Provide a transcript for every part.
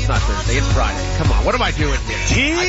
not Thursday. It's Friday. Come on. What am I doing here?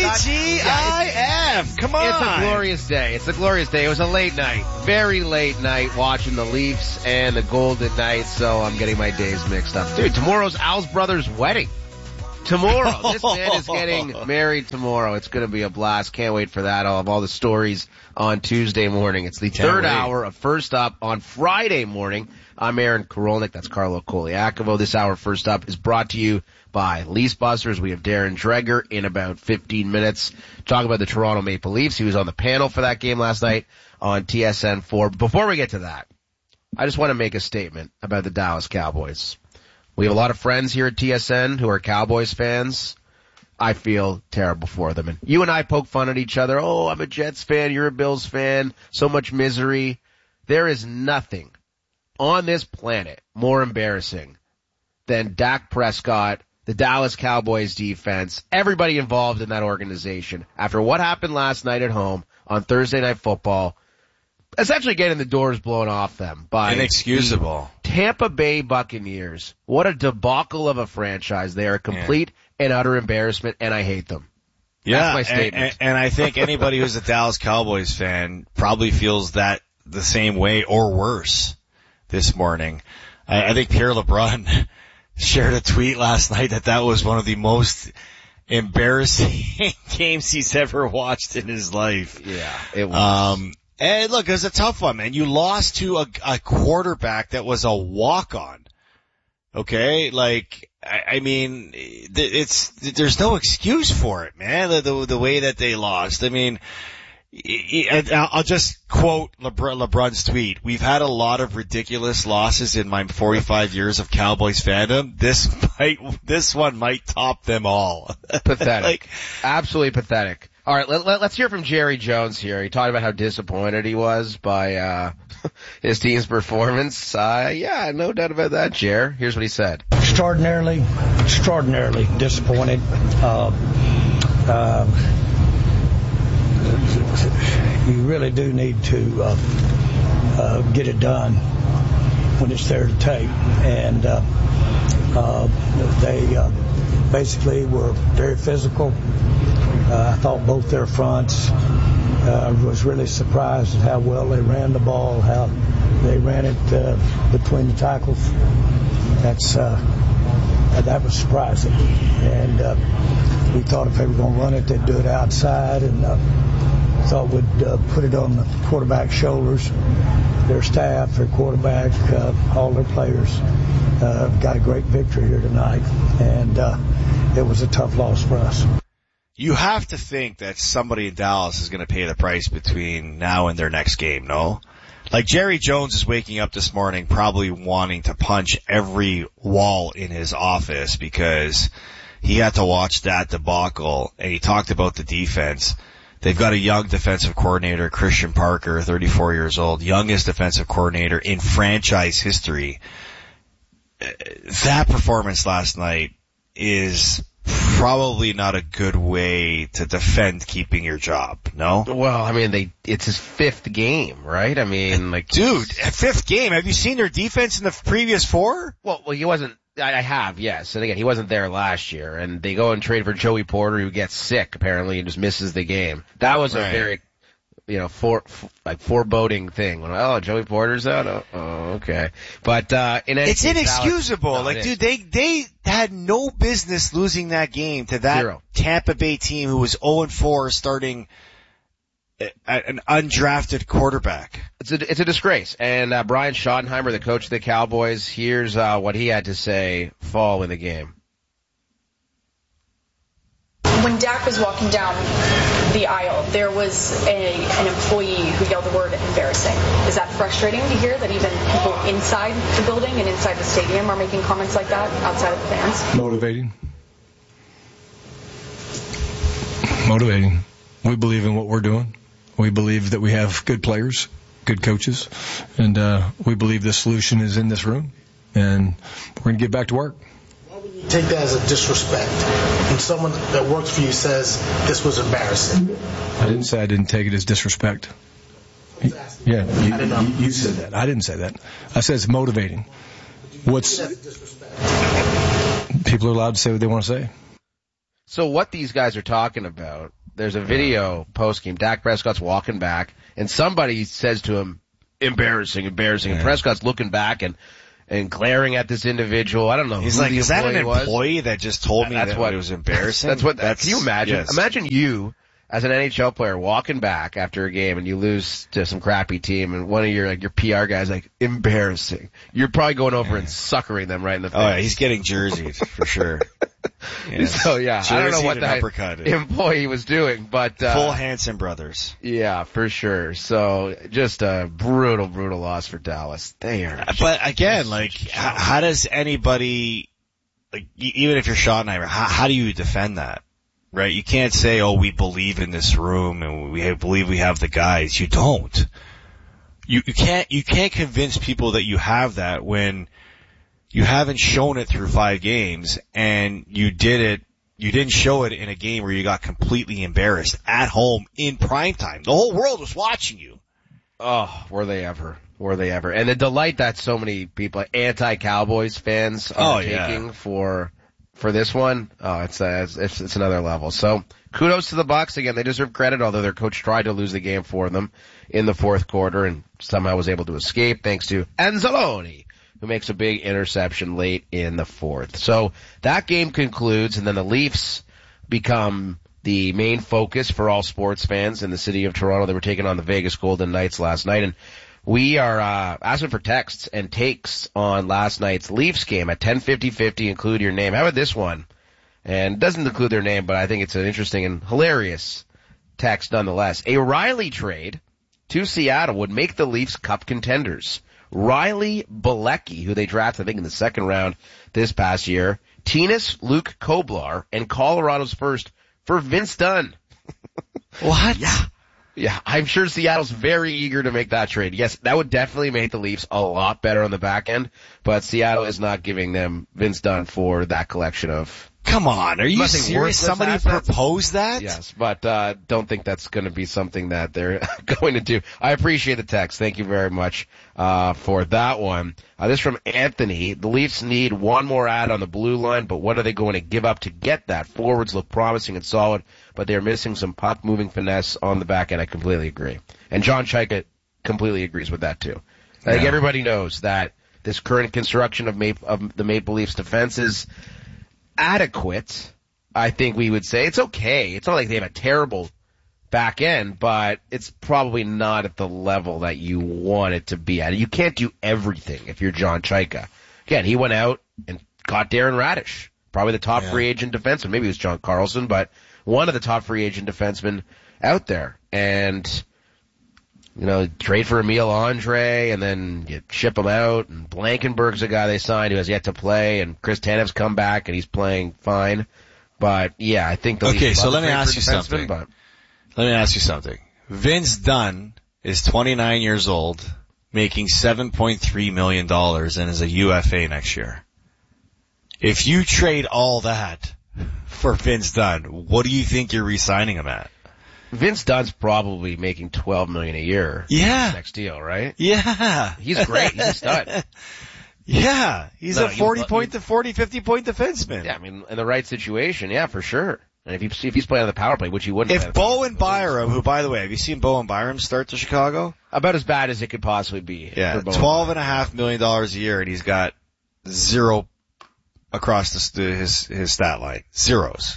TGIF. Come on. It's a glorious day. It's a glorious day. It was a late night. Very late night watching the Leafs and the Golden Knights, so I'm getting my days mixed up. Dude, tomorrow's Al's brother's wedding. Tomorrow. This man is getting married tomorrow. It's going to be a blast. Can't wait for that. I'll have all the stories on Tuesday morning. It's the third hour of First Up on Friday morning. I'm Aaron Korolnik. That's Carlo Koliakovo. This hour, First Up, is brought to you by Lease Busters. We have Darren Dreger in about 15 minutes. Talk about the Toronto Maple Leafs. He was on the panel for that game last night on TSN4. Before we get to that, I just want to make a statement about the Dallas Cowboys. We have a lot of friends here at TSN who are Cowboys fans. I feel terrible for them. And you and I poke fun at each other. Oh, I'm a Jets fan. You're a Bills fan. So much misery. There is nothing on this planet more embarrassing than Dak Prescott, the Dallas Cowboys defense, everybody involved in that organization. After what happened last night at home on Thursday Night Football, essentially getting the doors blown off them by inexcusable Tampa Bay Buccaneers. What a debacle of a franchise. They are a complete and utter embarrassment, and I hate them. Yeah, that's my statement. And I think anybody who's a Dallas Cowboys fan probably feels that the same way or worse this morning. I think Pierre LeBrun shared a tweet last night that was one of the most embarrassing games he's ever watched in his life. Yeah, it was. And look, it was a tough one, man. You lost to a quarterback that was a walk-on. Okay? Like, I mean, there's no excuse for it, man, the way that they lost. I mean, I'll just quote LeBron's tweet. We've had a lot of ridiculous losses in my 45 years of Cowboys fandom. This one might top them all. Pathetic. Absolutely pathetic. All right, let's hear from Jerry Jones here. He talked about how disappointed he was by his team's performance. Yeah, no doubt about that, Jer. Here's what he said. Extraordinarily disappointed. You really do need to get it done when it's there to take. And they basically were very physical. I thought both their fronts. Was really surprised at how well they ran the ball, how they ran it between the tackles. That was surprising. And we thought if they were going to run it, they'd do it outside, and thought we'd put it on the quarterback's shoulders. Their staff, their quarterback, all their players got a great victory here tonight, and it was a tough loss for us. You have to think that somebody in Dallas is going to pay the price between now and their next game, no? Like Jerry Jones is waking up this morning probably wanting to punch every wall in his office because he had to watch that debacle, and he talked about the defense. They've got a young defensive coordinator, Christian Parker, 34 years old, youngest defensive coordinator in franchise history. That performance last night is probably not a good way to defend keeping your job, no? Well, I mean, it's his fifth game, right? I mean, like... Dude, fifth game. Have you seen their defense in the previous four? Well, he wasn't... I have, yes. And again, he wasn't there last year. And they go and trade for Joey Porter, who gets sick, apparently, and just misses the game. That was a very, foreboding thing. When, Joey Porter's out? Oh, okay. But, it's inexcusable. Dude, they had no business losing that game to that Tampa Bay team who was 0-4 starting an undrafted quarterback. It's a disgrace. And Brian Schottenheimer, the coach of the Cowboys, here's what he had to say following the game. When Dak was walking down the aisle, there was an employee who yelled the word embarrassing. Is that frustrating to hear that even people inside the building and inside the stadium are making comments like that outside of the fans? Motivating. We believe in what we're doing. We believe that we have good players, good coaches, and we believe the solution is in this room, and we're going to get back to work. Why would you take that as a disrespect when someone that works for you says this was embarrassing? I didn't say I didn't take it as disrespect. Yeah, you said that. I didn't say that. I said it's motivating. People are allowed to say what they want to say. So what these guys are talking about, there's a video post-game. Dak Prescott's walking back, and somebody says to him, embarrassing. And Prescott's looking back and glaring at this individual. I don't know. He's who like, the is that an was. employee that just told me that it was embarrassing? Can you imagine? Yes. Imagine you as an NHL player walking back after a game and you lose to some crappy team and one of your PR guys like, embarrassing. You're probably going over and suckering them right in the face. Oh yeah, he's getting jerseyed for sure. Yes. So yeah, I don't know what that uppercut employee was doing, but full Hanson brothers. Yeah, for sure. So just a brutal loss for Dallas. They are. But again, like, how does anybody, like, even if you're Schottenheimer, how do you defend that? Right? You can't say, oh, we believe in this room and we believe we have the guys. You don't. You can't convince people that you have that when you haven't shown it through 5 games and you didn't show it in a game where you got completely embarrassed at home in primetime. The whole world was watching you. Oh, were they ever. And the delight that so many people, anti-Cowboys fans are taking for this one, it's another level. So kudos to the Bucs. Again, they deserve credit, although their coach tried to lose the game for them in the fourth quarter and somehow was able to escape thanks to Anzalone, who makes a big interception late in the fourth. So that game concludes, and then the Leafs become the main focus for all sports fans in the city of Toronto. They were taking on the Vegas Golden Knights last night, and we are asking for texts and takes on last night's Leafs game at 10:50. Include your name. How about this one? And it doesn't include their name, but I think it's an interesting and hilarious text nonetheless. A Riley trade to Seattle would make the Leafs Cup contenders. Riley Bilecki, who they drafted, I think, in the second round this past year. Tinas Luke Koblar, and Colorado's first for Vince Dunn. What? Yeah, I'm sure Seattle's very eager to make that trade. Yes, that would definitely make the Leafs a lot better on the back end, but Seattle is not giving them Vince Dunn for that collection of... Come on, are you serious? Somebody proposed that? Yes, but don't think that's going to be something that they're going to do. I appreciate the text. Thank you very much for that one. This from Anthony. The Leafs need one more ad on the blue line, but what are they going to give up to get that? Forwards look promising and solid, but they're missing some puck-moving finesse on the back end. I completely agree. And John Chaika completely agrees with that, too. I think everybody knows that this current construction of the Maple Leafs defense is adequate. I think we would say it's okay. It's not like they have a terrible back end, but it's probably not at the level that you want it to be at. You can't do everything if you're John Chaika. Again, he went out and got Darren Radish, probably the top free agent defenseman. Maybe it was John Carlson, but one of the top free agent defensemen out there. And, trade for Emile Andre and then you ship him out. And Blankenberg's a guy they signed who has yet to play. And Chris Tanev's come back and he's playing fine. But yeah, I think let me ask you something. Let me ask you something. Vince Dunn is 29 years old, making $7.3 million and is a UFA next year. If you trade all that for Vince Dunn, what do you think you're re-signing him at? Vince Dunn's probably making $12 million a year. Yeah. Next deal, right? Yeah. He's great. He's a stud. Yeah. He's a 50 point defenseman. Yeah, I mean, in the right situation, yeah, for sure. And if he's playing on the power play, which he wouldn't. If Bowen Byram, who, by the way, have you seen Bowen Byram start to Chicago? About as bad as it could possibly be. Yeah. $12.5 million a year, and he's got zero across his stat line. Zeros.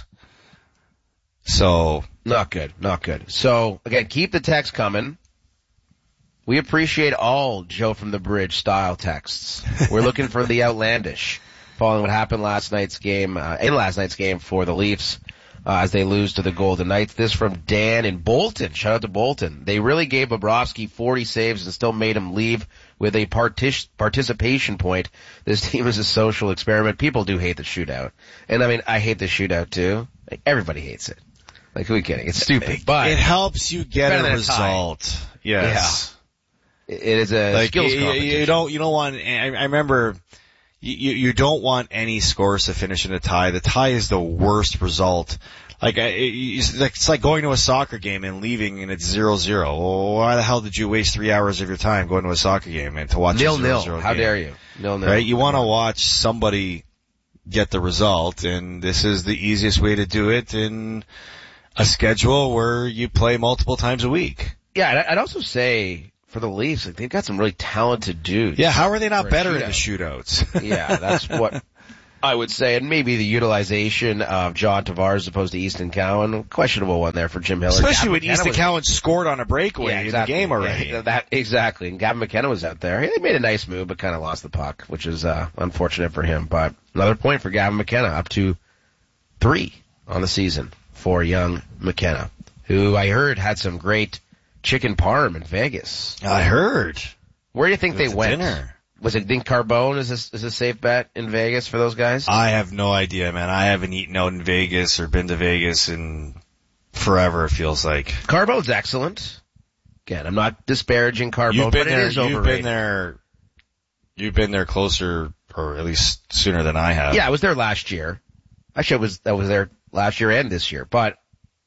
So. Not good. So, again, keep the text coming. We appreciate all Joe from the Bridge style texts. We're looking for the outlandish following what happened in last night's game for the Leafs, as they lose to the Golden Knights. This from Dan in Bolton. Shout out to Bolton. They really gave Bobrovsky 40 saves and still made him leave with a participation point. This team is a social experiment. People do hate the shootout. And I mean, I hate the shootout too. Everybody hates it. Like, who are we kidding? It's stupid, but it helps you get a result. Yes. Yeah. It is a skills competition. You don't want, I remember, you don't want any scores to finish in a tie. The tie is the worst result. It's like going to a soccer game and leaving and it's 0-0. Well, why the hell did you waste 3 hours of your time going to a soccer game and to watch 0-0 game? How dare you? 0-0. Right? You want to watch somebody get the result, and this is the easiest way to do it in a schedule where you play multiple times a week. Yeah, I'd also say for the Leafs, like, they've got some really talented dudes. Yeah, how are they not better in the shootouts? Yeah, that's what I would say. And maybe the utilization of John Tavares as opposed to Easton Cowan, questionable one there for Jim Hiller. Especially when Easton Cowan scored on a breakaway in the game already. Yeah, exactly. And Gavin McKenna was out there. He made a nice move, but kind of lost the puck, which is unfortunate for him. But another point for Gavin McKenna, up to 3 on the season for young McKenna, who I heard had some great chicken parm in Vegas. I heard. Where do you think they went? Dinner. Was it Dink Carbone? Is a safe bet in Vegas for those guys? I have no idea, man. I haven't eaten out in Vegas or been to Vegas in forever, it feels like. Carbone's excellent. Again, I'm not disparaging Carbone, but it is overrated. You've been there closer, or at least sooner than I have. Yeah, I was there last year. Actually, I was there last year and this year, but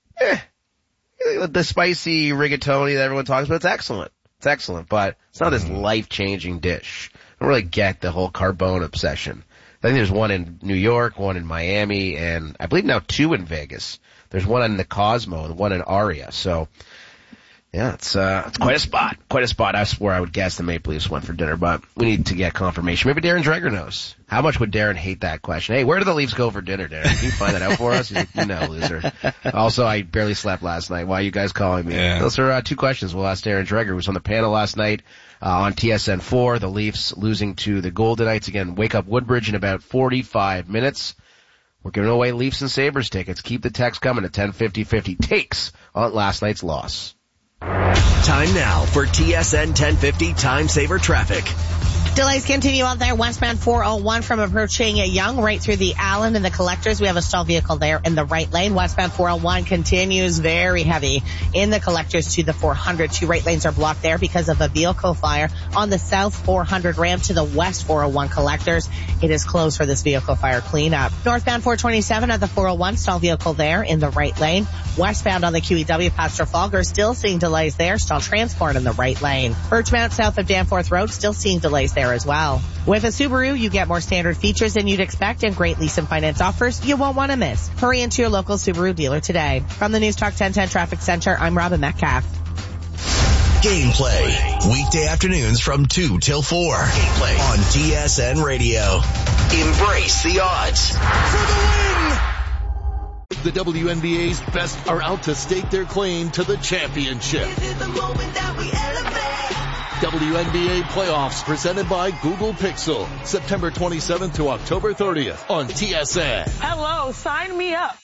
the spicy rigatoni that everyone talks about, it's excellent. It's excellent, but it's not this life-changing dish. I don't really get the whole Carbone obsession. I think there's one in New York, one in Miami, and I believe now 2 in Vegas. There's one in the Cosmo and one in Aria. So, yeah, it's quite a spot. Quite a spot. That's where I would guess the Maple Leafs went for dinner, but we need to get confirmation. Maybe Darren Dreger knows. How much would Darren hate that question? Hey, where do the Leafs go for dinner, Darren? Can you find that out for us? He's like, no, loser. Also, I barely slept last night. Why are you guys calling me? Yeah. Those are 2 questions we'll ask Darren Dreger, who was on the panel last night on TSN 4. The Leafs losing to the Golden Knights. Again, wake up Woodbridge in about 45 minutes. We're giving away Leafs and Sabres tickets. Keep the text coming at 1050-50 takes on last night's loss. Time now for TSN 1050 Time Saver Traffic. Delays continue out there westbound 401 from approaching Young right through the Allen and the Collectors. We have a stalled vehicle there in the right lane. Westbound 401 continues very heavy in the Collectors to the 400. 2 right lanes are blocked there because of a vehicle fire on the south 400 ramp to the west 401 Collectors. It is closed for this vehicle fire cleanup. Northbound 427 at the 401, stalled vehicle there in the right lane. Westbound on the QEW past Trafalgar, still seeing delays there. Stalled transport in the right lane. Birchmount south of Danforth Road, still seeing delays there as well. With a Subaru, you get more standard features than you'd expect and great lease and finance offers you won't want to miss. Hurry into your local Subaru dealer today. From the News Talk 1010 Traffic Center, I'm Robin Metcalf. Gameplay, weekday afternoons from 2 till 4. Gameplay on TSN Radio. Embrace the odds. For the win! The WNBA's best are out to stake their claim to the championship. This is the moment that we elevate. WNBA playoffs presented by Google Pixel, September 27th to October 30th on TSN. Hello, sign me up.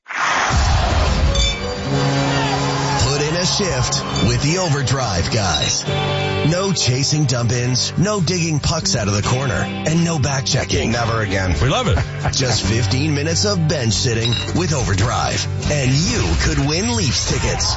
Put in a shift with the Overdrive guys. No chasing dump-ins, no digging pucks out of the corner, and no back-checking. Never again. We love it. Just 15 minutes of bench sitting with Overdrive, and you could win Leafs tickets.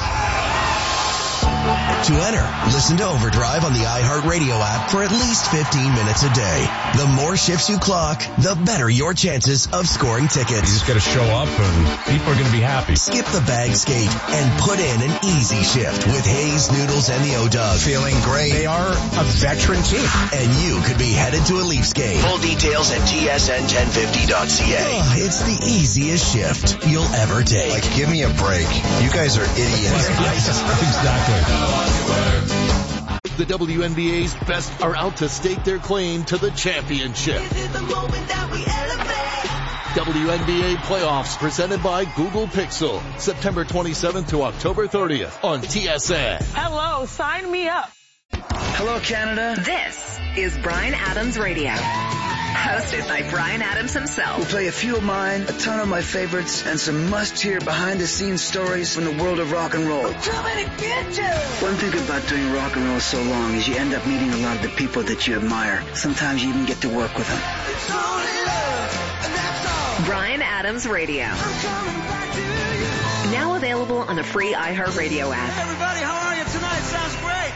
To enter, listen to Overdrive on the iHeartRadio app for at least 15 minutes a day. The more shifts you clock, the better your chances of scoring tickets. You just got to show up and people are going to be happy. Skip the bag skate and put in an easy shift with Hayes, Noodles, and the O-Dog. Feeling great. They are a veteran team. And you could be headed to a Leafs game. Full details at tsn1050.ca. Oh, it's the easiest shift you'll ever take. Like, give me a break. You guys are idiots. Exactly. The WNBA's best are out to stake their claim to the championship. This is the moment that we elevate. WNBA playoffs presented by Google Pixel, September 27th to October 30th on TSN. Hello, sign me up. Hello, Canada. This is Bryan Adams Radio. Hosted by Bryan Adams himself. We'll play a few of mine, a ton of my favorites, and some must-hear behind-the-scenes stories from the world of rock and roll. We're coming to get you! One thing about doing rock and roll so long is you end up meeting a lot of the people that you admire. Sometimes you even get to work with them. It's only love, and that's all. Bryan Adams Radio. I'm coming back to you. Now available on the free iHeartRadio app. Hey everybody, how are you tonight? Sounds great.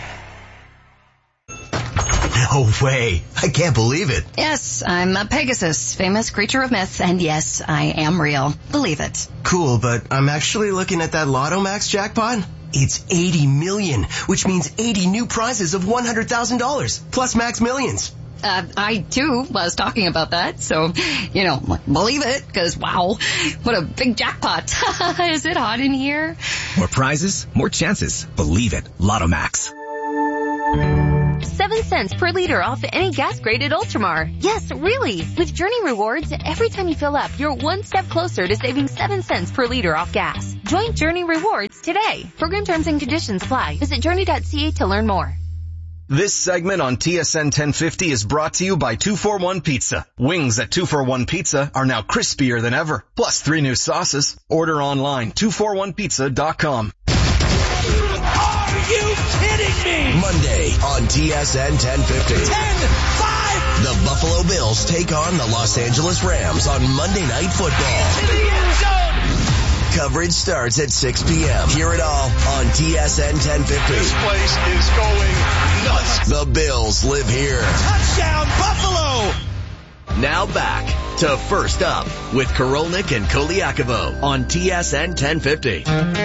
No way. I can't believe it. Yes, I'm a Pegasus, famous creature of myth, and yes, I am real. Believe it. Cool, but I'm actually looking at that Lotto Max jackpot. It's 80 million, which means 80 new prizes of $100,000, plus Max Millions. I too was talking about that. So, believe it, because wow, what a big jackpot. Is it hot in here? More prizes, more chances. Believe it. Lotto Max. 7 cents per liter off any gas grade at Ultramar. Yes, really. With Journey Rewards, every time you fill up, you're one step closer to saving 7 cents per liter off gas. Join Journey Rewards today. Program terms and conditions apply. Visit journey.ca to learn more. This segment on TSN 1050 is brought to you by 241 Pizza. Wings at 241 Pizza are now crispier than ever. Plus 3 new sauces. Order online, 241pizza.com. Are you kidding me? Monday on TSN 1050. 10-5! The Buffalo Bills take on the Los Angeles Rams on Monday Night Football. To the end zone! Coverage starts at 6 p.m. Hear it all on TSN 1050. This place is going nuts. The Bills live here. Touchdown, Buffalo! Now back to First Up with Korolnik and Koliakovo on TSN 1050.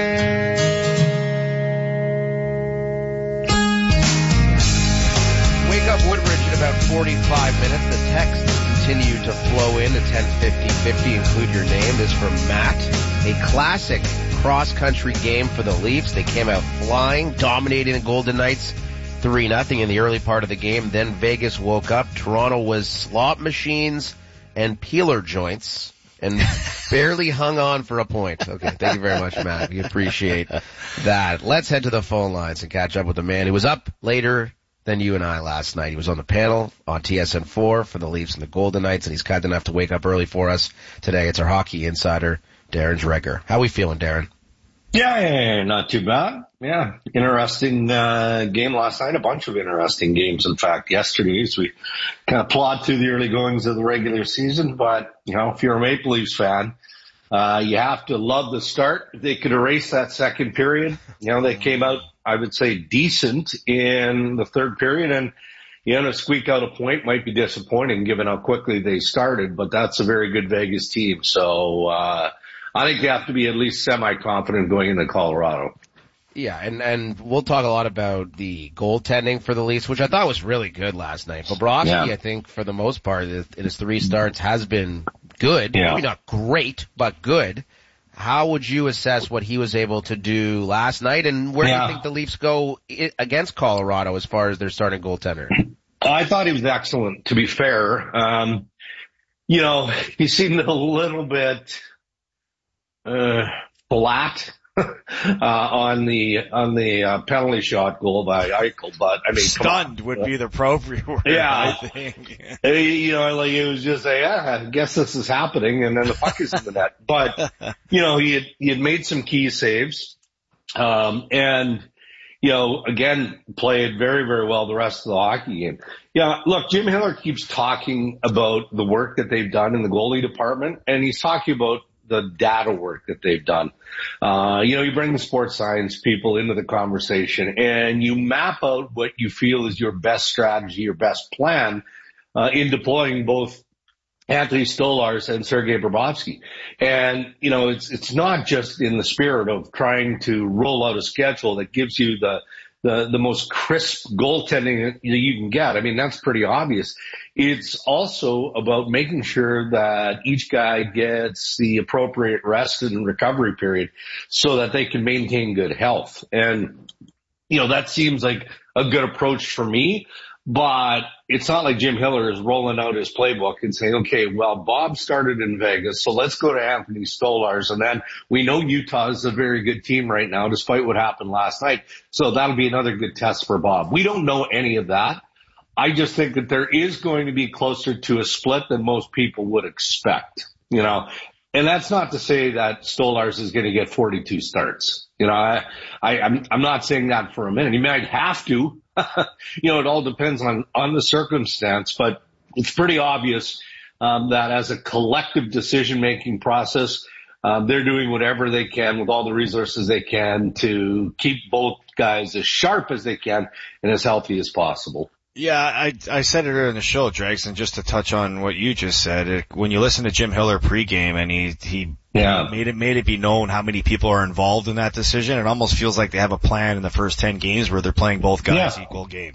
Wake up Woodbridge in about 45 minutes. The texts continue to flow in to 105050. Include your name. This is from Matt. A classic cross-country game for the Leafs. They came out flying, dominating the Golden Knights 3-0 in the early part of the game. Then Vegas woke up. Toronto was slot machines and peeler joints and barely hung on for a point. Okay, thank you very much, Matt. We appreciate that. Let's head to the phone lines and catch up with the man who was up later than you and I last night. He was on the panel on TSN4 for the Leafs and the Golden Knights, and he's kind enough to wake up early for us today. It's our hockey insider, Darren Dreger. How we feeling, Darren? Yeah, not too bad. Yeah, interesting game last night. A bunch of interesting games, in fact, yesterday as we kind of plod through the early goings of the regular season. But, if you're a Maple Leafs fan, you have to love the start. If they could erase that second period. They came out, I would say, decent in the third period, and to squeak out a point might be disappointing given how quickly they started, but that's a very good Vegas team. So, I think you have to be at least semi-confident going into Colorado. Yeah, and we'll talk a lot about the goaltending for the Leafs, which I thought was really good last night. Bobrovsky, I think, for the most part, in his 3 starts has been good. Yeah. Maybe not great, but good. How would you assess what he was able to do last night, and where do you think the Leafs go against Colorado as far as their starting goaltender? I thought he was excellent, to be fair. He seemed a little bit flat on the penalty shot goal by Eichel, but I mean, stunned would be the appropriate word. Yeah, I think. It was just I guess this is happening, and then the puck is in the net. But he had made some key saves, and again played very, very well the rest of the hockey game. Yeah, look, Jim Hiller keeps talking about the work that they've done in the goalie department, and he's talking about the data work that they've done. You bring the sports science people into the conversation and you map out what you feel is your best strategy, your best plan, in deploying both Anthony Stolarz and Sergei Bobrovsky. And, it's not just in the spirit of trying to roll out a schedule that gives you the most crisp goaltending that you can get. I mean, that's pretty obvious. It's also about making sure that each guy gets the appropriate rest and recovery period so that they can maintain good health. And, that seems like a good approach for me, but it's not like Jim Hiller is rolling out his playbook and saying, okay, well, Bob started in Vegas, so let's go to Anthony Stolarz. And then we know Utah is a very good team right now, despite what happened last night. So that'll be another good test for Bob. We don't know any of that. I just think that there is going to be closer to a split than most people would expect, and that's not to say that Stolarz is going to get 42 starts. I'm not saying that for a minute. He might have to. It all depends on the circumstance, but it's pretty obvious that as a collective decision-making process, they're doing whatever they can with all the resources they can to keep both guys as sharp as they can and as healthy as possible. Yeah, I said it earlier in the show, Dregs, and just to touch on what you just said, when you listen to Jim Hiller pregame and he made it be known how many people are involved in that decision, it almost feels like they have a plan in the first 10 games where they're playing both guys equal games.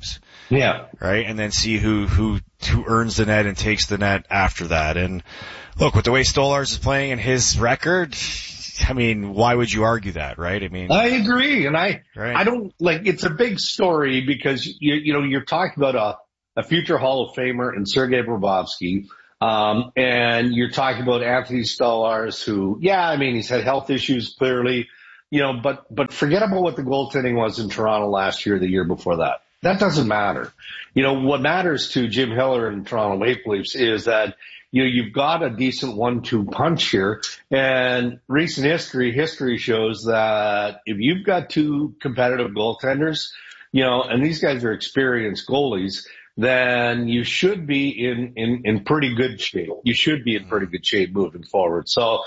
Yeah. Right? And then see who earns the net and takes the net after that. And look, with the way Stolarz is playing and his record, I mean, why would you argue that, right? I mean, I agree. And I don't it's a big story because you're talking about a future Hall of Famer in Sergei Bobrovsky. And you're talking about Anthony Stolarz who, he's had health issues clearly, but forget about what the goaltending was in Toronto last year, the year before that. That doesn't matter. What matters to Jim Hiller and Toronto Maple Leafs is that, you've got a decent 1-2 punch here, and recent history shows that if you've got two competitive goaltenders, and these guys are experienced goalies, then you should be in pretty good shape. You should be in pretty good shape moving forward. So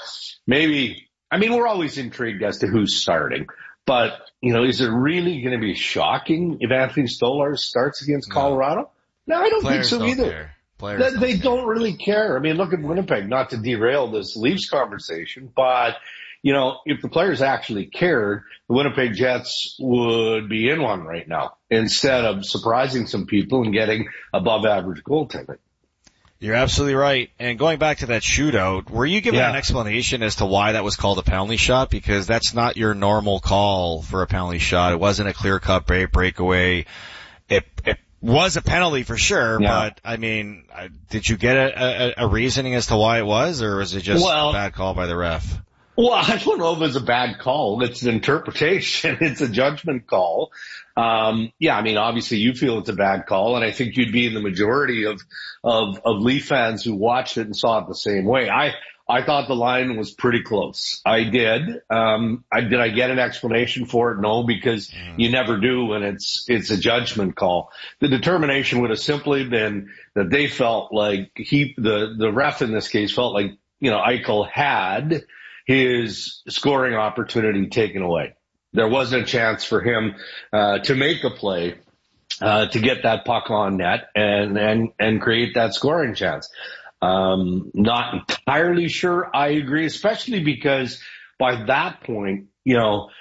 we're always intrigued as to who's starting, but, is it really going to be shocking if Anthony Stolarz starts against Colorado? No, I don't think so either. They don't really care. I mean, look at Winnipeg, not to derail this Leafs conversation, but, if the players actually cared, the Winnipeg Jets would be in one right now instead of surprising some people and getting above average goaltending. You're absolutely right. And going back to that shootout, were you given an explanation as to why that was called a penalty shot? Because that's not your normal call for a penalty shot. It wasn't a clear-cut breakaway. It was a penalty for sure, but I mean, did you get a reasoning as to why it was, or was it just a bad call by the ref? Well, I don't know if it's a bad call. It's an interpretation. It's a judgment call. Obviously you feel it's a bad call, and I think you'd be in the majority of Leaf fans who watched it and saw it the same way. I thought the line was pretty close. I did. Did I get an explanation for it? No, because you never do when it's a judgment call. The determination would have simply been that they felt like the ref in this case felt like, Eichel had his scoring opportunity taken away. There wasn't a chance for him, to make a play, to get that puck on net and create that scoring chance. Not entirely sure I agree, especially because by that point, it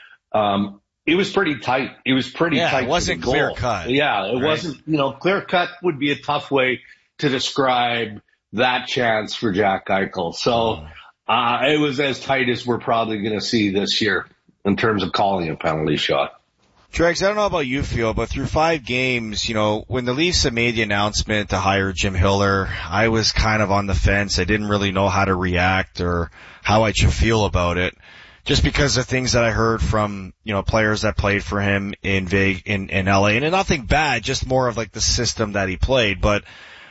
was pretty tight. It was pretty tight. It wasn't clear cut. Yeah, it wasn't, clear cut would be a tough way to describe that chance for Jack Eichel. So, it was as tight as we're probably going to see this year in terms of calling a penalty shot. Dregs, I don't know about you, Phil, but through 5 games, when the Leafs had made the announcement to hire Jim Hiller, I was kind of on the fence. I didn't really know how to react or how I should feel about it, just because of things that I heard from, players that played for him in LA. And nothing bad, just more of like the system that he played. But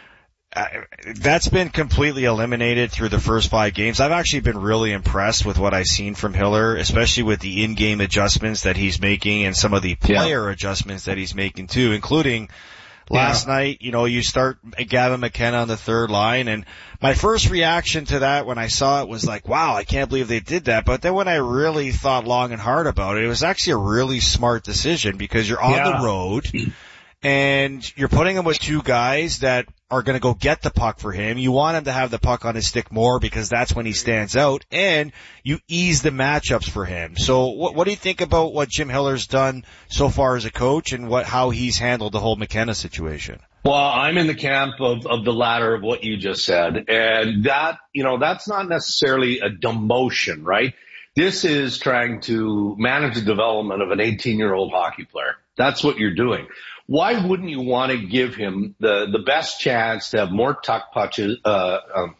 that's been completely eliminated through the first 5 games. I've actually been really impressed with what I've seen from Hiller, especially with the in-game adjustments that he's making and some of the player adjustments that he's making too, including last night, you start Gavin McKenna on the third line, and my first reaction to that when I saw it was like, wow, I can't believe they did that. But then when I really thought long and hard about it, it was actually a really smart decision because you're on the road and you're putting him with 2 guys that are going to go get the puck for him. You want him to have the puck on his stick more because that's when he stands out, and you ease the matchups for him. So what do you think about what Jim Hiller's done so far as a coach and how he's handled the whole McKenna situation? Well, I'm in the camp of the latter of what you just said. And that, that's not necessarily a demotion, right? This is trying to manage the development of an 18-year-old hockey player. That's what you're doing. Why wouldn't you want to give him the best chance to have more puck touches? That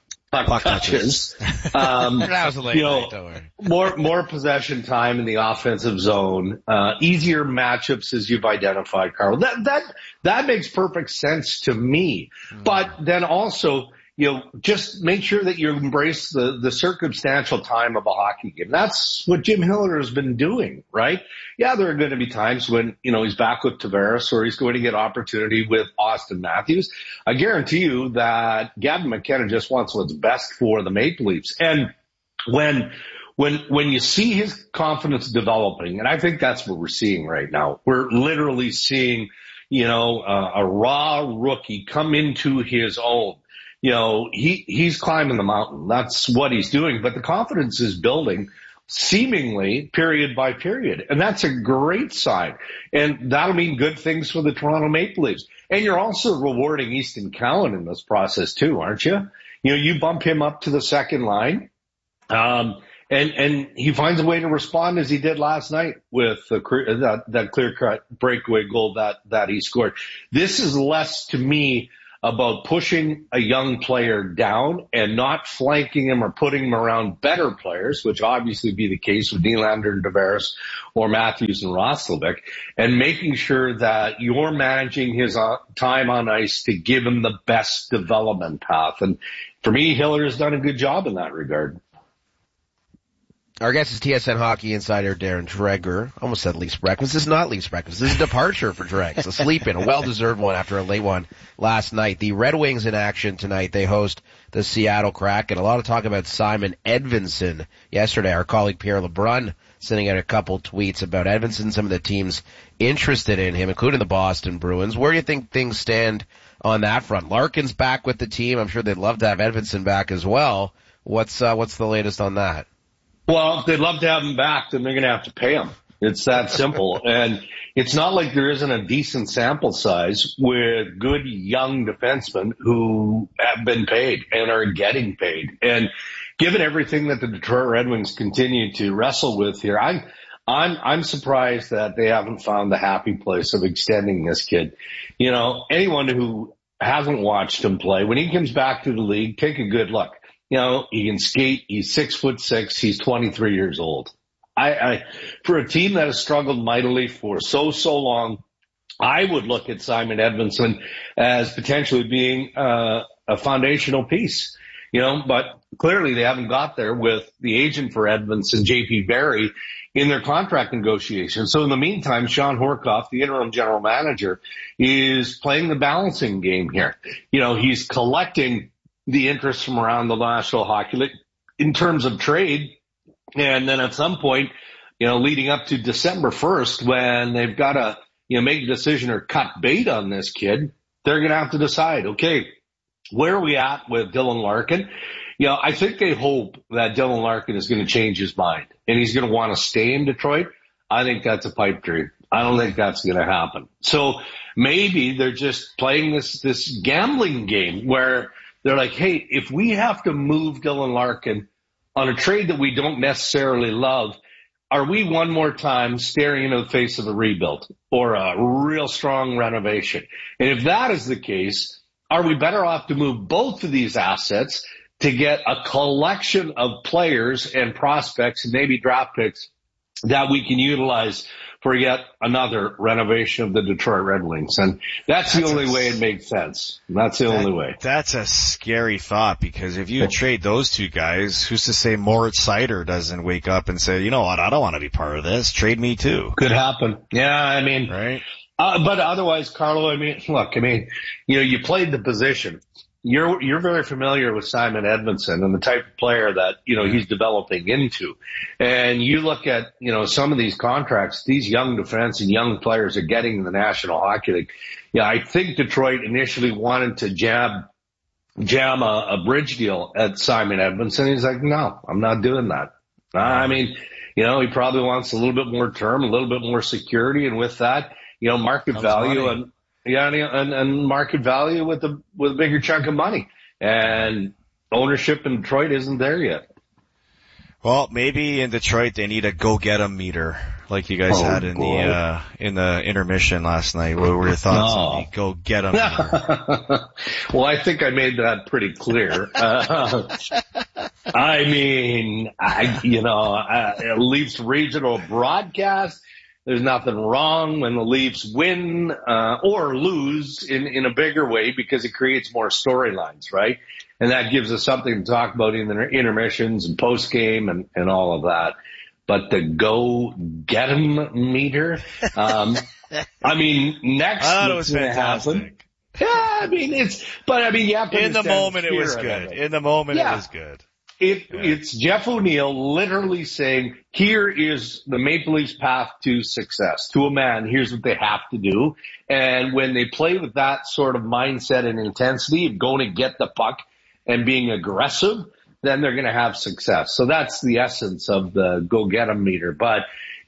was a late night, don't worry. More possession time in the offensive zone, easier matchups as you've identified, Carl. That makes perfect sense to me. But then also, just make sure that you embrace the circumstantial time of a hockey game. That's what Jim Hiller has been doing, right? Yeah, there are going to be times when, he's back with Tavares or he's going to get opportunity with Austin Matthews. I guarantee you that Gavin McKenna just wants what's best for the Maple Leafs. And when you see his confidence developing, and I think that's what we're seeing right now, we're literally seeing, a raw rookie come into his own. He's climbing the mountain. That's what he's doing. But the confidence is building seemingly period by period. And that's a great sign. And that'll mean good things for the Toronto Maple Leafs. And you're also rewarding Easton Cowan in this process too, aren't you? You know, you bump him up to the second line. And he finds a way to respond as he did last night with that clear-cut breakaway goal that he scored. This is less, to me, about pushing a young player down and not flanking him or putting him around better players, which obviously be the case with Nylander and Tavares or Matthews and Roslovic, and making sure that you're managing his time on ice to give him the best development path. And for me, Hiller has done a good job in that regard. Our guest is TSN hockey insider Darren Dreger. Almost said Leafs breakfast. This is not Leafs breakfast. This is a departure for Dreg. It's a sleep-in, a well-deserved one after a late one last night. The Red Wings in action tonight. They host the Seattle Kraken. A lot of talk about Simon Edvinsson yesterday. Our colleague Pierre LeBrun sending out a couple tweets about Edvinsson, some of the teams interested in him, including the Boston Bruins. Where do you think things stand on that front? Larkin's back with the team. I'm sure they'd love to have Edvinsson back as well. What's the latest on that? Well, if they'd love to have him back, then they're going to have to pay him. It's that simple. And it's not like there isn't a decent sample size with good young defensemen who have been paid and are getting paid. And given everything that the Detroit Red Wings continue to wrestle with here, I'm surprised that they haven't found the happy place of extending this kid. You know, anyone who hasn't watched him play, when he comes back to the league, take a good look. You know, he can skate. He's 6'6". He's 23 years old. For a team that has struggled mightily for so long, I would look at Simon Edvinsson as potentially being a foundational piece. You know, but clearly they haven't got there with the agent for Edvinsson, J.P. Barry, in their contract negotiations. So in the meantime, Sean Horkoff, the interim general manager, is playing the balancing game here. You know, he's collecting the interest from around the National Hockey League in terms of trade. And then at some point, you know, leading up to December 1st, when they've got to, you know, make a decision or cut bait on this kid, they're going to have to decide, okay, where are we at with Dylan Larkin? You know, I think they hope that Dylan Larkin is going to change his mind and he's going to want to stay in Detroit. I think that's a pipe dream. I don't think that's going to happen. So maybe they're just playing this gambling game where they're like, hey, if we have to move Dylan Larkin on a trade that we don't necessarily love, are we one more time staring into the face of a rebuild or a real strong renovation? And if that is the case, are we better off to move both of these assets to get a collection of players and prospects and maybe draft picks that we can utilize for yet another renovation of the Detroit Red Wings? And that's the only way it makes sense. That's the only way. That's a scary thought, because if you trade those two guys, who's to say Moritz Seider doesn't wake up and say, you know what, I don't want to be part of this. Trade me too. Could happen. Yeah, I mean, right. But otherwise, Carlo, I mean, look, I mean, you know, you played the position. You're very familiar with Simon Edvinsson and the type of player that, you know, he's developing into. And you look at, you know, some of these contracts, these young defense and young players are getting in the National Hockey League. Yeah, I think Detroit initially wanted to jam a bridge deal at Simon Edvinsson. He's like, no, I'm not doing that. I mean, you know, he probably wants a little bit more term, a little bit more security. And with that, you know, market value money. And market value with a bigger chunk of money, and ownership in Detroit isn't there yet. Well, maybe in Detroit they need a go-get-'em meter, like you guys had in the intermission last night. What were your thoughts on the go-get-'em meter? Well, I think I made that pretty clear. I mean, Leafs regional broadcast. There's nothing wrong when the Leafs win or lose in a bigger way, because it creates more storylines, right? And that gives us something to talk about in the intermissions and post-game and all of that. But the go-get-'em meter, I mean, next I thought it was fantastic. Happen. Yeah, I mean, you have to in the moment it was good. In the moment it was good. It's Jeff O'Neill literally saying, here is the Maple Leafs path to success. To a man, here's what they have to do. And when they play with that sort of mindset and intensity of going to get the puck and being aggressive, then they're going to have success. So that's the essence of the go-get-'em meter. But,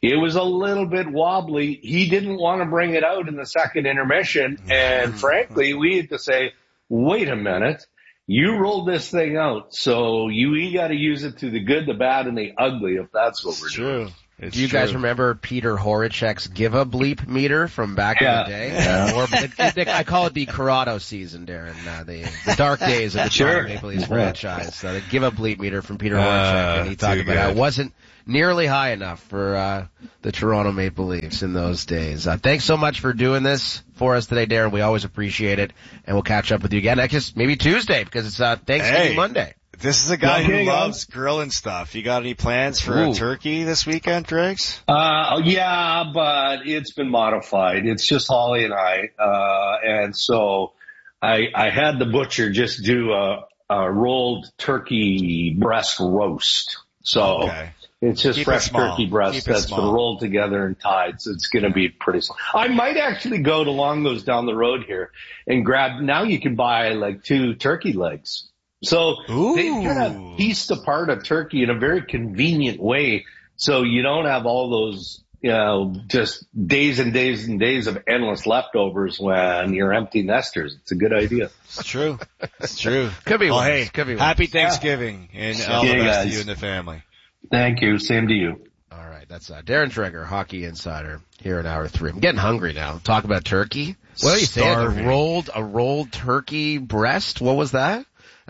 it was a little bit wobbly. He didn't want to bring it out in the second intermission. And frankly, we had to say, wait a minute. You rolled this thing out, so we got to use it to the good, the bad, and the ugly if that's what we're doing. Do you guys remember Peter Horacek's give a bleep meter from back in the day? Yeah. I call it the Corrado season, Darren. The dark days of the Toronto Maple Leafs franchise. So the give a bleep meter from Peter Horacek, and he talked about how it wasn't nearly high enough for the Toronto Maple Leafs in those days. Thanks so much for doing this for us today, Darren. We always appreciate it, and we'll catch up with you again. I guess maybe Tuesday because it's Thanksgiving Monday. This is a guy who loves grilling stuff. You got any plans for a turkey this weekend, Driggs? Yeah, but it's been modified. It's just Holly and I. And so I had the butcher just do a rolled turkey breast roast. So it's just fresh turkey breast that's been rolled together and tied. So it's going to be pretty small. I might actually go to Longo's down the road here and now you can buy like 2 turkey legs. So they kind of pieced apart a turkey in a very convenient way. So you don't have all those, just days and days and days of endless leftovers when you're empty nesters. It's a good idea. It's true. It's true. Could be well, worse. hey, could be worse. Happy Thanksgiving and all the best to you and the family. Thank you. Same to you. All right. That's Darren Dreger, Hockey Insider, here in hour 3. I'm getting hungry now. Talk about turkey. What do you say? A rolled turkey breast? What was that?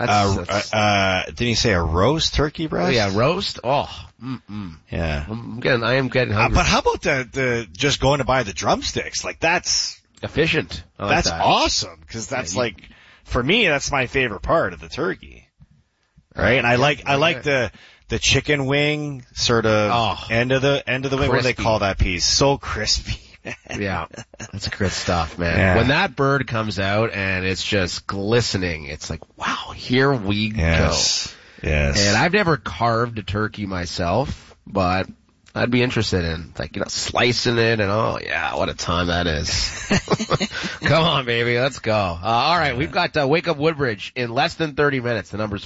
Didn't he say a roast turkey breast? Oh, yeah, roast. Oh, yeah. I am getting hungry. But how about the just going to buy the drumsticks? Like that's efficient. That's awesome because that's for me, that's my favorite part of the turkey. Right, and I like the chicken wing sort of end of the wing. Crispy. What do they call that piece? So crispy. Yeah, that's good stuff, man. Yeah. When that bird comes out and it's just glistening, it's like, wow, here we go. Yes. And I've never carved a turkey myself, but I'd be interested in, slicing it and what a time that is. Come on, baby, let's go. All right, we've got Wake Up Woodbridge in less than 30 minutes. The number's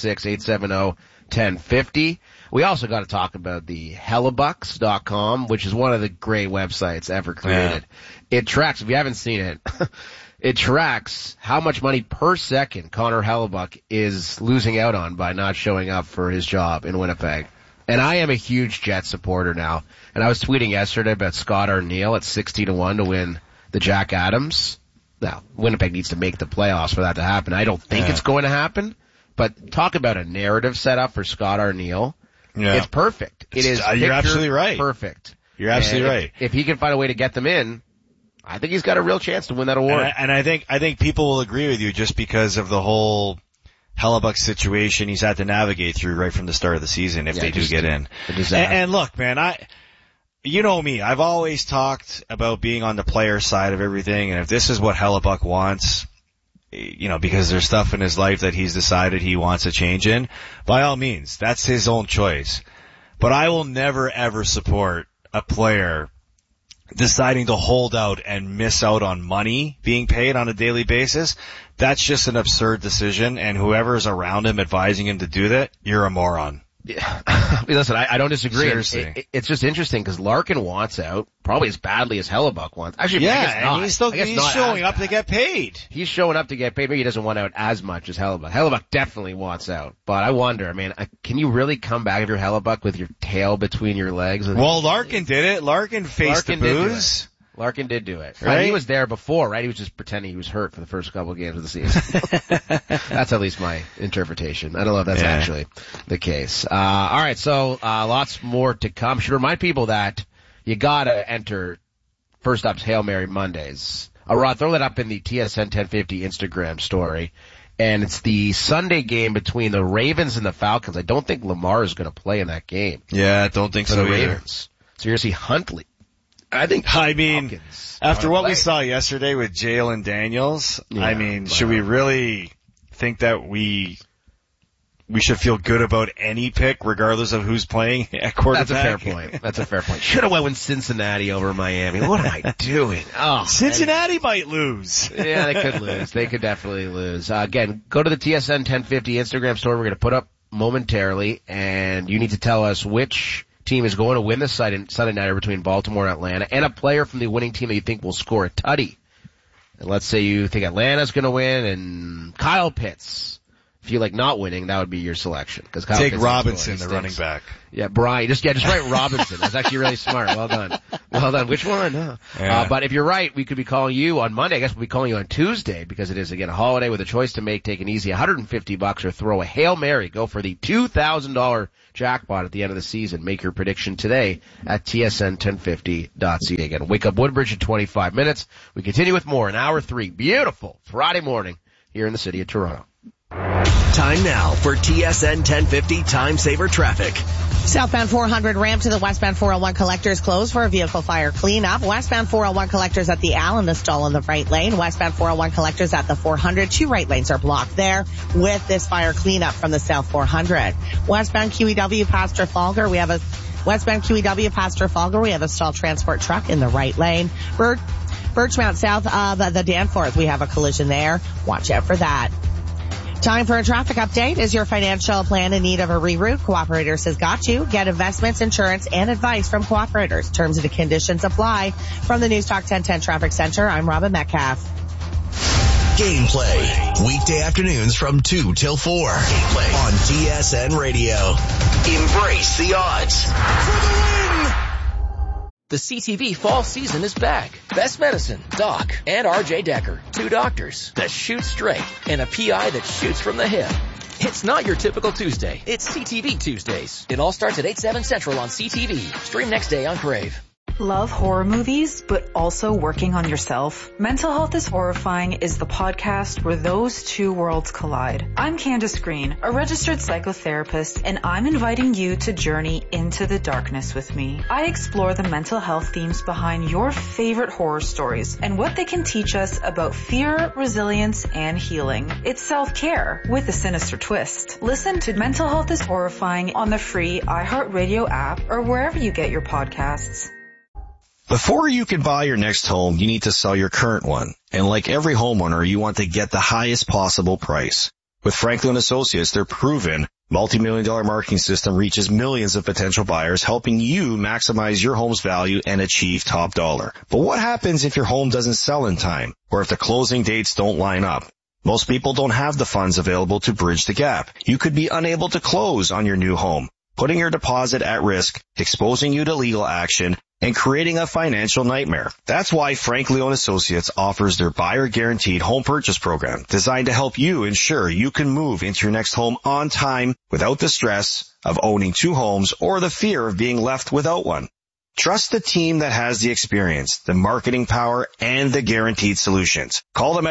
416-870-1050. We also got to talk about the Hellebucks.com, which is one of the great websites ever created. Yeah. It tracks, if you haven't seen it, it tracks how much money per second Connor Hellebuck is losing out on by not showing up for his job in Winnipeg. And I am a huge Jets supporter now. And I was tweeting yesterday about Scott Arniel at 60-1 to win the Jack Adams. Now, Winnipeg needs to make the playoffs for that to happen. I don't think it's going to happen. But talk about a narrative set up for Scott Arniel. Yeah. It's perfect. You're absolutely right. Perfect. You're absolutely right. If he can find a way to get them in, I think he's got a real chance to win that award. And I think people will agree with you just because of the whole Hellebuck situation he's had to navigate through right from the start of the season if they do get in. And look, man, you know me, I've always talked about being on the player side of everything, and if this is what Hellebuck wants, because there's stuff in his life that he's decided he wants a change in, by all means, that's his own choice. But I will never ever support a player deciding to hold out and miss out on money being paid on a daily basis. That's just an absurd decision, and whoever is around him advising him to do that, you're a moron. Yeah. Listen, I don't disagree. Seriously. It's just interesting because Larkin wants out probably as badly as Hellebuck wants. Actually, I guess not. And he's showing up to get paid. He's showing up to get paid. Maybe he doesn't want out as much as Hellebuck. Hellebuck definitely wants out. But I wonder, can you really come back if you're Hellebuck with your tail between your legs? Well, Larkin did it. Larkin faced the booze. Larkin did do it. Right? He was there before, right? He was just pretending he was hurt for the first couple of games of the season. That's at least my interpretation. I don't know if that's actually the case. All right, so lots more to come. Should remind people that you gotta enter First Up's Hail Mary Mondays. Rod, throw that up in the TSN 1050 Instagram story. And it's the Sunday game between the Ravens and the Falcons. I don't think Lamar is going to play in that game. Yeah, I don't think so the either. Ravens. So you're going to see Huntley. After what we saw yesterday with Jalen Daniels, should we really think that we should feel good about any pick regardless of who's playing at quarterback? That's a fair point. Should have went with Cincinnati over Miami. What am I doing? Cincinnati might lose. Yeah, they could lose. They could definitely lose. Again, go to the TSN 1050 Instagram story. We're going to put up momentarily, and you need to tell us which team is going to win the Sunday nighter between Baltimore and Atlanta, and a player from the winning team that you think will score a tutty. And let's say you think Atlanta's going to win, and Kyle Pitts. If you like not winning, that would be your selection. Cause Kyle Take Pitts Robinson, the running back. Yeah, Brian. Just write Robinson. That's actually really smart. Well done. Well done. Which one? Yeah. But if you're right, we could be calling you on Monday. I guess we'll be calling you on Tuesday because it is, again, a holiday with a choice to make. Take an easy $150 or throw a Hail Mary. Go for the $2,000 jackpot at the end of the season. Make your prediction today at tsn1050.ca. Again, wake up Woodbridge in 25 minutes. We continue with more in hour 3. Beautiful Friday morning here in the city of Toronto. Time now for TSN 1050 Time Saver Traffic. Southbound 400 ramp to the westbound 401 collectors closed for a vehicle fire cleanup. Westbound 401 collectors at the Allen, the stall in the right lane. Westbound 401 collectors at the 400. 2 right lanes are blocked there with this fire cleanup from the South 400. Westbound QEW past Trafalgar, we have a stalled transport truck in the right lane. Birchmount south of the Danforth, we have a collision there. Watch out for that. Time for a traffic update. Is your financial plan in need of a reroute? Cooperators has got you. Get investments, insurance, and advice from Cooperators. Terms and conditions apply. From the News Talk 1010 Traffic Center, I'm Robin Metcalf. Gameplay. Weekday afternoons from 2 till 4. Gameplay on TSN Radio. Embrace the odds. For the win! The CTV fall season is back. Best Medicine, Doc, and RJ Decker. 2 doctors that shoot straight and a PI that shoots from the hip. It's not your typical Tuesday. It's CTV Tuesdays. It all starts at 8/7 Central on CTV. Stream next day on Crave. Love horror movies, but also working on yourself? Mental Health is Horrifying is the podcast where those two worlds collide. I'm Candace Green, a registered psychotherapist, and I'm inviting you to journey into the darkness with me. I explore the mental health themes behind your favorite horror stories and what they can teach us about fear, resilience, and healing. It's self-care with a sinister twist. Listen to Mental Health is Horrifying on the free iHeartRadio app or wherever you get your podcasts. Before you can buy your next home, you need to sell your current one. And like every homeowner, you want to get the highest possible price. With Franklin Associates, their proven multi-million-dollar marketing system reaches millions of potential buyers, helping you maximize your home's value and achieve top dollar. But what happens if your home doesn't sell in time, or if the closing dates don't line up? Most people don't have the funds available to bridge the gap. You could be unable to close on your new home, putting your deposit at risk, exposing you to legal action, and creating a financial nightmare. That's why Franklin Associates offers their buyer guaranteed home purchase program, designed to help you ensure you can move into your next home on time without the stress of owning 2 homes or the fear of being left without one. Trust the team that has the experience, the marketing power, and the guaranteed solutions. Call them at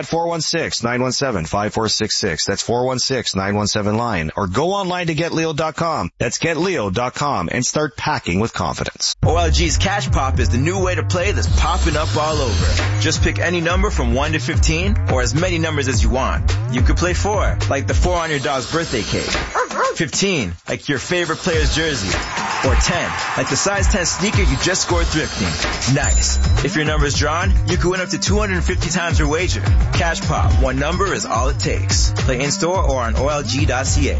416-917-5466. That's 416-917-LINE. Or go online to GetLeo.com. That's GetLeo.com and start packing with confidence. OLG's Cash Pop is the new way to play that's popping up all over. Just pick any number from 1 to 15 or as many numbers as you want. You could play 4, like the 4 on your dog's birthday cake. 15, like your favorite player's jersey. Or 10, like the size 10 sneaker you just scored thrifting. Nice. If your number is drawn, you can win up to 250 times your wager. Cash Pop, 1 number is all it takes. Play in-store or on OLG.ca.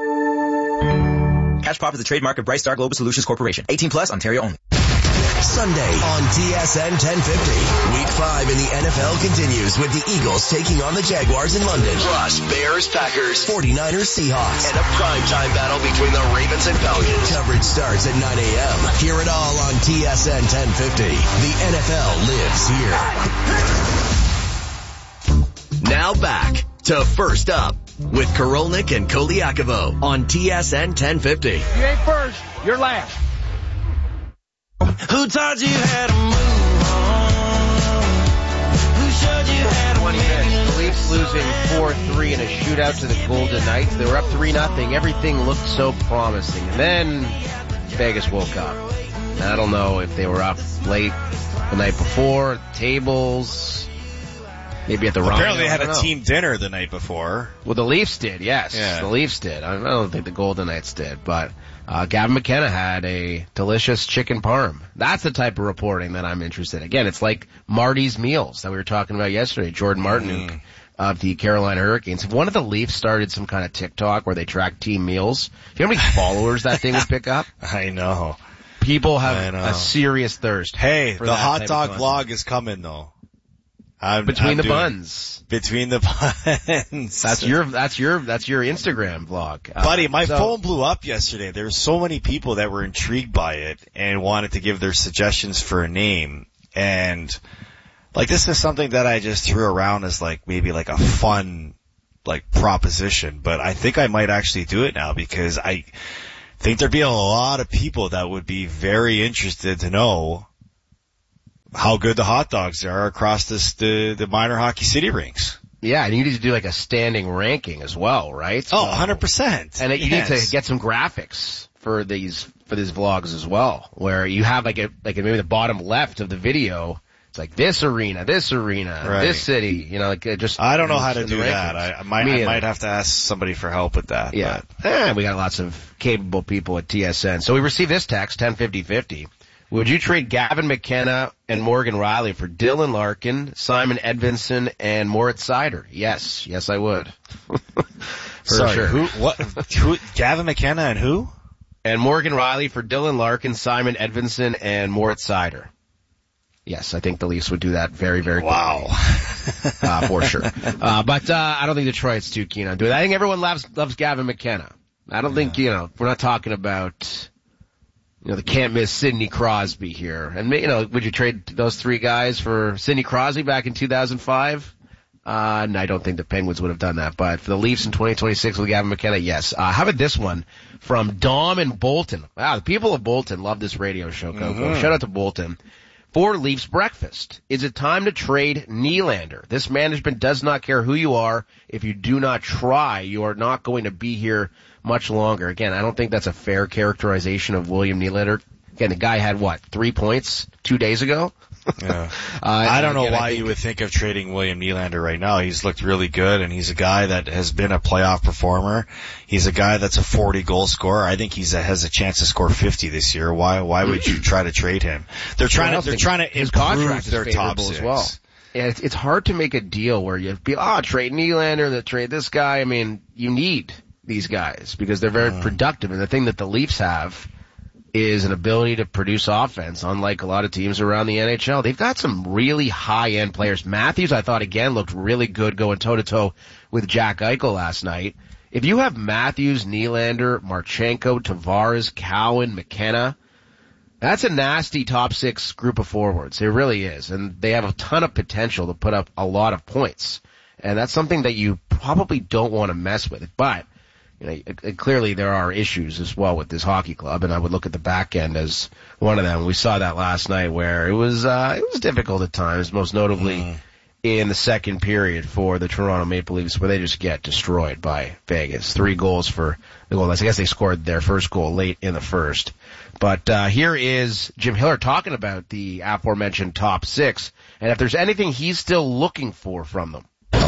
Cash Pop is a trademark of Bright Star Global Solutions Corporation. 18 plus, Ontario only. Sunday on TSN 1050. Week 5 in the NFL continues with the Eagles taking on the Jaguars in London. Plus, Bears, Packers, 49ers, Seahawks, and a primetime battle between the Ravens and Falcons. Coverage starts at 9 a.m. Hear it all on TSN 1050. The NFL lives here. Now back to First Up with Karolnik and Koliakovo on TSN 1050. You ain't first, you're last. Who taught you how to move on? Who showed you how to 20 minutes. The Leafs losing 4-3 in a shootout to the Golden Knights. They were up 3-0. Everything looked so promising. And then Vegas woke up. And I don't know if they were up late the night before, tables, maybe at the Rhino. Apparently they had a team dinner the night before. Well, the Leafs did, yes. Yeah. The Leafs did. I don't think the Golden Knights did, but Gavin McKenna had a delicious chicken parm. That's the type of reporting that I'm interested in. Again, it's like Marty's Meals that we were talking about yesterday. Jordan Martinook of the Carolina Hurricanes. If one of the Leafs started some kind of TikTok where they track team meals, do you know how many followers that thing would pick up? I know. People have a serious thirst. Hey, for the that hot type dog of vlog is coming though. Between the buns. Between the buns. That's your Instagram vlog. Buddy, my phone blew up yesterday. There were so many people that were intrigued by it and wanted to give their suggestions for a name. And like, this is something that I just threw around as like, maybe like a fun, like, proposition. But I think I might actually do it now because I think there'd be a lot of people that would be very interested to know how good the hot dogs are across the minor hockey city rinks. Yeah, and you need to do like a standing ranking as well, right? Oh, 100%. And you need to get some graphics for these vlogs as well, where you have like maybe the bottom left of the video. It's like this arena, this city, you know, like just. I don't know how to do that. I might have to ask somebody for help with that. Yeah. We got lots of capable people at TSN. So we received this text, 105050. Would you trade Gavin McKenna and Morgan Riley for Dylan Larkin, Simon Edvinsson, and Moritz Seider? Yes, I would. Sorry, sure. Who? Gavin McKenna and who? And Morgan Riley for Dylan Larkin, Simon Edvinsson, and Moritz Seider. Yes, I think the Leafs would do that very, very quickly. Wow. For sure. But I don't think Detroit's too keen on doing that. I think everyone loves Gavin McKenna. I don't think, we're not talking about, the can't miss Sidney Crosby here. And, would you trade those three guys for Sidney Crosby back in 2005? No, I don't think the Penguins would have done that. But for the Leafs in 2026 with Gavin McKenna, yes. How about this one from Dom in Bolton? Wow, the people of Bolton love this radio show, Coco. Mm-hmm. Shout out to Bolton. For Leafs breakfast, is it time to trade Nylander? This management does not care who you are. If you do not try, you are not going to be here much longer. Again, I don't think that's a fair characterization of William Nylander. Again, the guy had 3 points 2 days ago? Yeah. I don't know why you would think of trading William Nylander right now. He's looked really good, and he's a guy that has been a playoff performer. He's a guy that's a 40 goal scorer. I think has a chance to score 50 this year. Why would you try to trade him? They're trying to improve their top six. As well. Yeah, it's hard to make a deal where you be trade Nylander, trade this guy. I mean, you need these guys because they're very productive, and the thing that the Leafs have is an ability to produce offense, unlike a lot of teams around the NHL. They've got some really high-end players. Matthews, I thought, again, looked really good going toe-to-toe with Jack Eichel last night. If you have Matthews, Nylander, Marchenko, Tavares, Cowan, McKenna, that's a nasty top six group of forwards. It really is. And they have a ton of potential to put up a lot of points. And that's something that you probably don't want to mess with. But clearly there are issues as well with this hockey club, and I would look at the back end as one of them. We saw that last night where it was difficult at times, most notably in the second period for the Toronto Maple Leafs, where they just get destroyed by Vegas. 3 goals for the goal. I guess they scored their first goal late in the first. But here is Jim Hiller talking about the aforementioned top six, and if there's anything he's still looking for from them.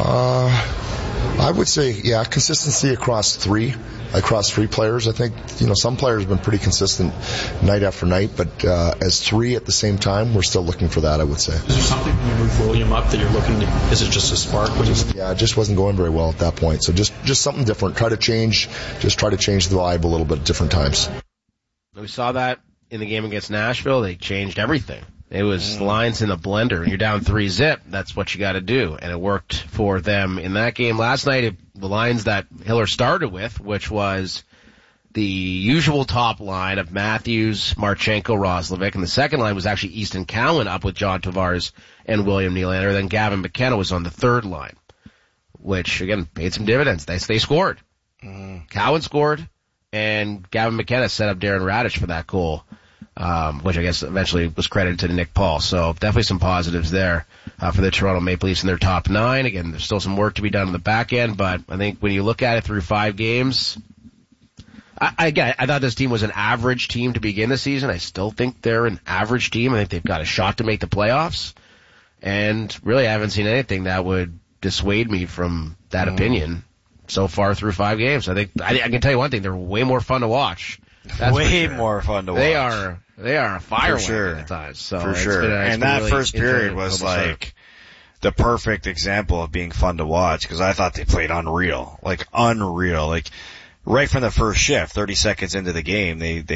I would say, consistency across three players. I think, some players have been pretty consistent night after night, but as three at the same time, we're still looking for that, I would say. Is there something when you move William up that you're looking to, is it just a spark? Yeah, it just wasn't going very well at that point. So just something different. Try to change the vibe a little bit at different times. We saw that in the game against Nashville. They changed everything. It was lines in the blender, and you're down 3-0. That's what you got to do, and it worked for them in that game last night. The lines that Hiller started with, which was the usual top line of Matthews, Marchenko, Roslovic, and the second line was actually Easton Cowan up with John Tavares and William Nylander. Then Gavin McKenna was on the third line, which again paid some dividends. They scored. Cowan scored, and Gavin McKenna set up Darren Raddysh for that goal. Which I guess eventually was credited to Nick Paul. So definitely some positives there, for the Toronto Maple Leafs in their top 9. Again, there's still some work to be done on the back end, but I think when you look at it through 5 games, I thought this team was an average team to begin the season. I still think they're an average team. I think they've got a shot to make the playoffs. And really I haven't seen anything that would dissuade me from that opinion so far through 5 games. I can tell you one thing, they're way more fun to watch. That's way more fun to watch. They are a firework at times. So for sure. And that really first period was like the perfect example of being fun to watch, because I thought they played unreal. Like right from the first shift, 30 seconds into the game, they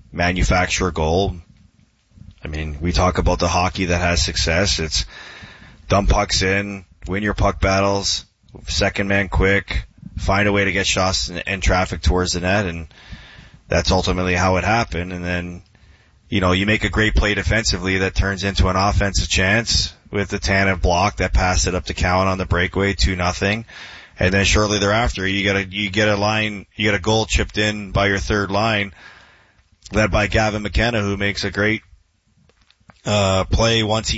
manufacture a goal. I mean, we talk about the hockey that has success. It's dump pucks in, win your puck battles, second man quick, find a way to get shots and traffic towards the net, and that's ultimately how it happened. And then, you know, you make a great play defensively that turns into an offensive chance with the Tanev block that passed it up to Cowan on the breakaway, 2-0. And then shortly thereafter, you get a goal chipped in by your third line, led by Gavin McKenna, who makes a great play once he